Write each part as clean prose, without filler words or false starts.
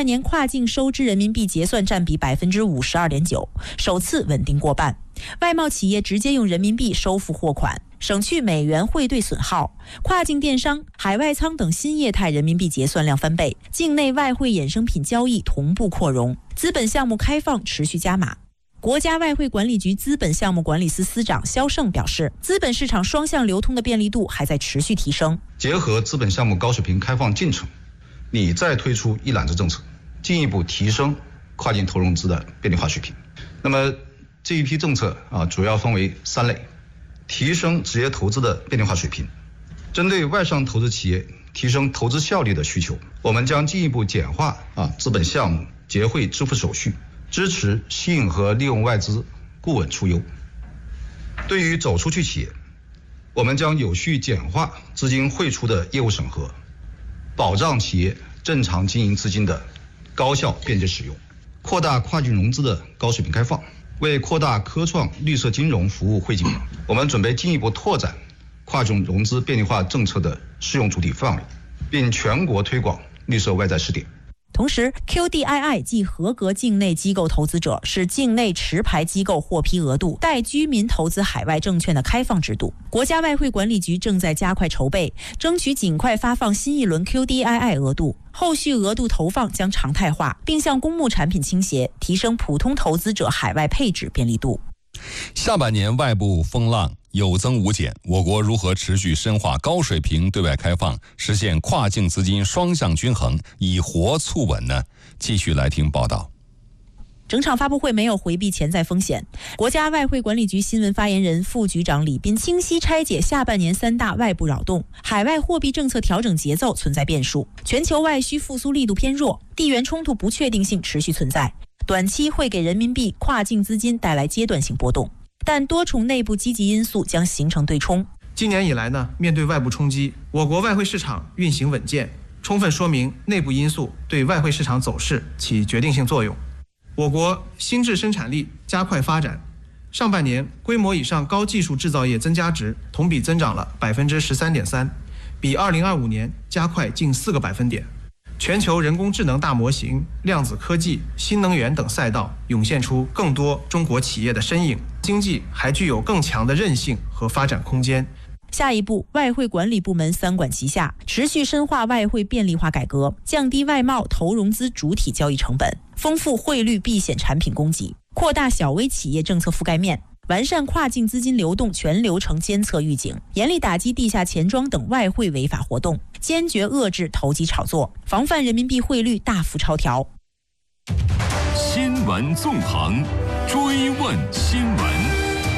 半年跨境收支人民币结算占比52.9%，首次稳定过半。外贸企业直接用人民币收付货款，省去美元汇兑损耗。跨境电商、海外仓等新业态人民币结算量翻倍，境内外汇衍生品交易同步扩容，资本项目开放持续加码。国家外汇管理局资本项目管理司司长肖胜表示，资本市场双向流通的便利度还在持续提升。 结合资本项目高水平开放进程，拟再推出一揽子政策，进一步提升跨境投融资的便利化水平。那么这一批政策主要分为3类：提升直接投资的便利化水平，针对外商投资企业提升投资效率的需求，我们将进一步简化资本项目结汇支付手续，支持吸引和利用外资固稳出优。对于走出去企业，我们将有序简化资金汇出的业务审核，保障企业正常经营资金的高效便捷使用，扩大跨境融资的高水平开放。为扩大科创绿色金融服务惠及，我们准备进一步拓展跨境融资便利化政策的适用主体范围，并全国推广绿色外债试点。 同时 QDII 即合格境内机构投资者，是境内持牌机构获批额度带居民投资海外证券的开放制度。国家外汇管理局正在加快筹备，争取尽快发放新一轮 QDII 额度，后续额度投放将常态化，并向公募产品倾斜，提升普通投资者海外配置便利度。 下半年外部风浪有增无减，我国如何持续深化高水平对外开放，实现跨境资金双向均衡，以活促稳呢？继续来听报道。 整场发布会没有回避潜在风险。国家外汇管理局新闻发言人、副局长李斌清晰拆解下半年3大外部扰动，海外货币政策调整节奏存在变数，全球外需复苏力度偏弱，地缘冲突不确定性持续存在，短期会给人民币跨境资金带来阶段性波动，但多重内部积极因素将形成对冲。 今年以来呢，面对外部冲击，我国外汇市场运行稳健，充分说明内部因素对外汇市场走势起决定性作用。我国新质生产力加快发展，上半年规模以上高技术制造业增加值同比增长了13.3%，比2025年加快近4个百分点。全球人工智能大模型、量子科技、新能源等赛道涌现出更多中国企业的身影，经济还具有更强的韧性和发展空间。 下一步，外汇管理部门3管齐下，持续深化外汇便利化改革，降低外贸投融资主体交易成本，丰富汇率避险产品供给，扩大小微企业政策覆盖面，完善跨境资金流动全流程监测预警，严厉打击地下钱庄等外汇违法活动，坚决遏制投机炒作，防范人民币汇率大幅超调。 新闻纵横，追问新闻。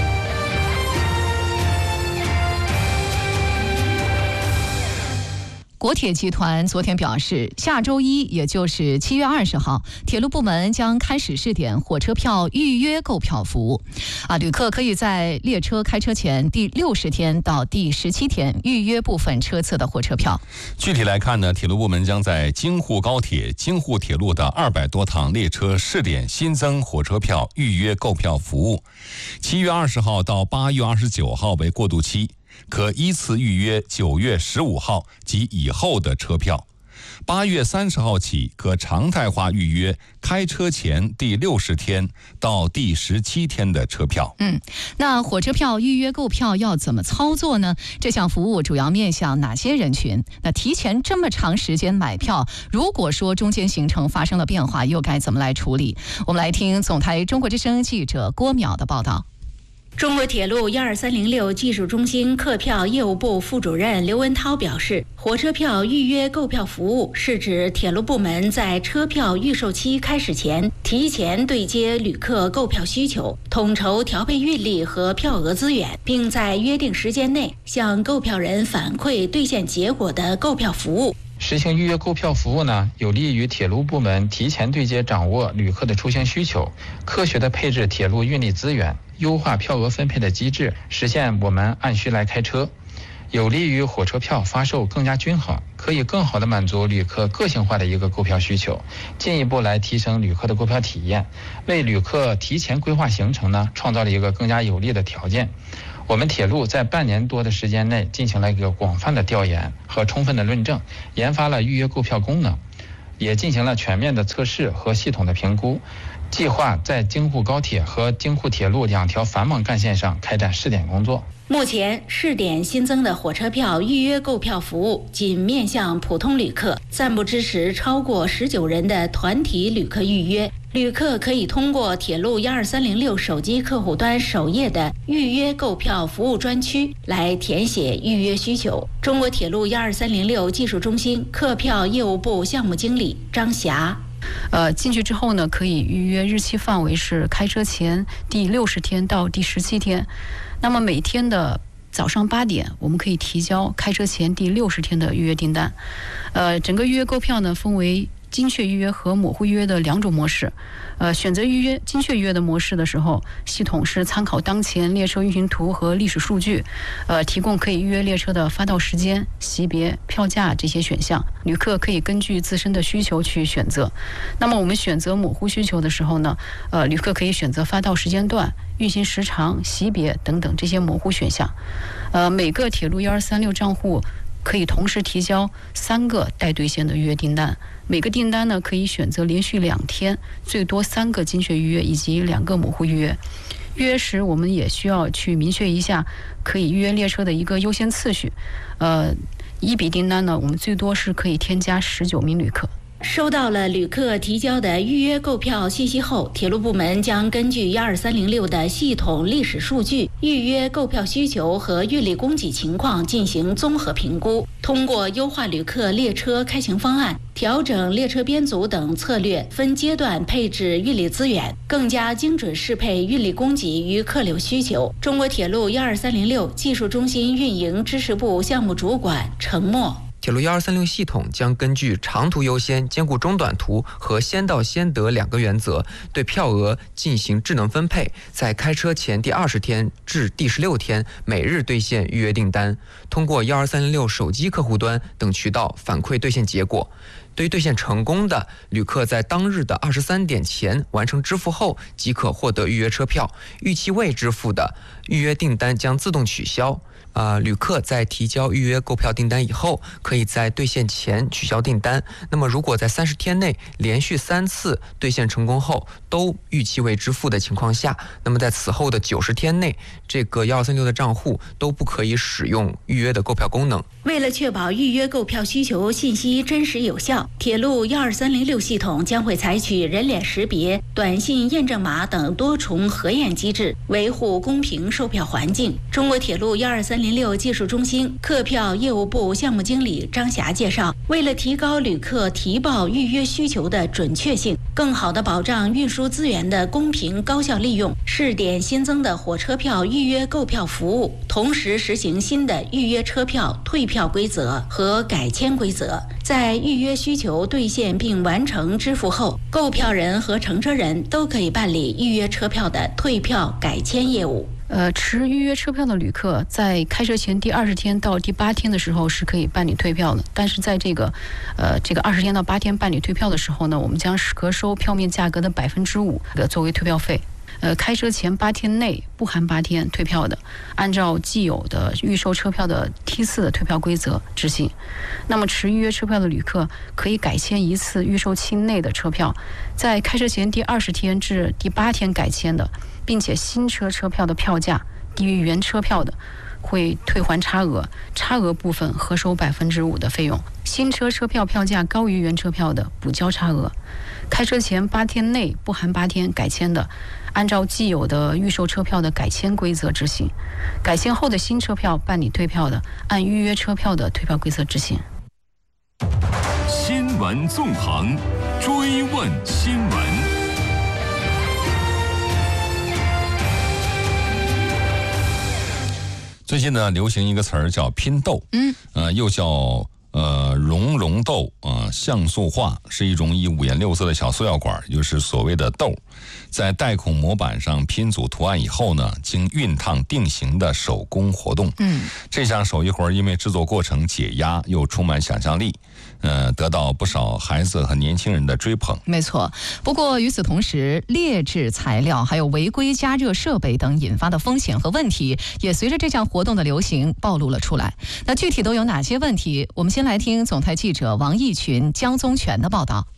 国铁集团昨天表示，下周一，也就是7月20号，铁路部门将开始试点火车票预约购票服务。旅客可以在列车开车前第60天到第17天预约部分车次的火车票。 具体来看呢，铁路部门将在京沪高铁、京沪铁路的200多趟列车试点新增火车票预约购票服务。7月20号到8月29号为过渡期，可依次预约9月15号及以后的车票。8月30号起可常态化预约开车前第60天到第17天的车票。 那火车票预约购票要怎么操作呢？这项服务主要面向哪些人群？那提前这么长时间买票，如果说中间行程发生了变化，又该怎么来处理？我们来听总台中国之声记者郭淼的报道。 中国铁路12306技术中心客票业务部副主任刘文涛表示，火车票预约购票服务是指铁路部门在车票预售期开始前，提前对接旅客购票需求，统筹调配运力和票额资源，并在约定时间内向购票人反馈兑现结果的购票服务。 实行预约购票服务呢，有利于铁路部门提前对接掌握旅客的出行需求，科学的配置铁路运力资源，优化票额分配的机制，实现我们按需来开车，有利于火车票发售更加均衡，可以更好的满足旅客个性化的一个购票需求，进一步来提升旅客的购票体验，为旅客提前规划行程呢，创造了一个更加有利的条件。我们铁路在半年多的时间内进行了一个广泛的调研和充分的论证，研发了预约购票功能。 也进行了全面的测试和系统的评估，计划在京沪高铁和京沪铁路2条繁忙干线上开展试点工作。 目前试点新增的火车票预约购票服务仅面向普通旅客，暂不支持超过19人的团体旅客预约。旅客可以通过铁路12306手机客户端首页的预约购票服务专区来填写预约需求。中国铁路12306技术中心客票业务部项目经理张霞。 进去之后呢，可以预约日期范围是开车前第60天到第17天。那么每天的早上8点，我们可以提交开车前第60天的预约订单。整个预约购票呢，分为精确预约和模糊预约的2种模式。选择预约精确预约的模式的时候，系统是参考当前列车运行图和历史数据，提供可以预约列车的发到时间、席别、票价这些选项，旅客可以根据自身的需求去选择。那么我们选择模糊需求的时候呢，旅客可以选择发到时间段、运行时长、席别等等这些模糊选项。每个铁路1236账户可以同时提交3个待兑现的预约订单，每个订单呢可以选择连续2天，最多3个精确预约以及2个模糊预约。预约时我们也需要去明确一下可以预约列车的一个优先次序。一笔订单呢，我们最多是可以添加19名旅客。 收到了旅客提交的预约购票信息后，铁路部门将根据12306的系统历史数据、预约购票需求和运力供给情况进行综合评估，通过优化旅客列车开行方案、调整列车编组等策略，分阶段配置运力资源，更加精准适配运力供给与客流需求。中国铁路12306技术中心运营支持部项目主管程默。 铁路1236系统将根据长途优先、兼顾中短途和先到先得2个原则，对票额进行智能分配，在开车前第20天至第16天每日兑现预约订单，通过12306手机客户端等渠道反馈兑现结果。对于兑现成功的旅客，在当日的23点前完成支付后，即可获得预约车票。逾期未支付的预约订单将自动取消。旅客在提交预约购票订单以后，可以在兑现前取消订单。那么如果在30天内连续3次兑现成功后都逾期未支付的情况下，那么在此后的90天内，这个1236的账户都不可以使用预约的购票功能。 为了确保预约购票需求信息真实有效，铁路12306系统将会采取人脸识别、短信验证码等多重核验机制，维护公平售票环境。中国铁路12306技术中心客票业务部项目经理张霞介绍，为了提高旅客提报预约需求的准确性，更好地保障运输资源的公平高效利用，试点新增的火车票预约购票服务，同时实行新的预约车票退票规则和改签规则。在预约需求兑现并完成支付后，购票人和乘车人都可以办理预约车票的退票改签业务。 持预约车票的旅客在开车前第20天到第8天的时候是可以办理退票的，但是在这个20天到8天办理退票的时候呢，我们将核收票面价格的5%的作为退票费。开车前8天内不含8天退票的，按照既有的预售车票的T4的退票规则执行。那么持预约车票的旅客可以改签1次预售期内的车票，在开车前第20天至第8天改签的，并且新车票的票价低于原车票的，会退还差额，差额部分核收5%的费用。新车票票价高于原车票的，补交差额。开车前8天内不含8天改签的，按照既有的预售车票的改签规则执行；改签后的新车票办理退票的，按预约车票的退票规则执行。 新闻纵横，追问新闻。 最近呢，流行一个词儿叫拼豆，又叫熔融豆像素画，是一种以5颜6色的小塑料管，也就是所谓的豆，在带孔模板上拼组图案以后呢，经熨烫定型的手工活动。这项手艺活因为制作过程解压又充满想象力，得到不少孩子和年轻人的追捧。 没错，不过与此同时，劣质材料还有违规加热设备等引发的风险和问题，也随着这项活动的流行暴露了出来。那具体都有哪些问题？我们先来听总台记者王义群、江宗全的报道。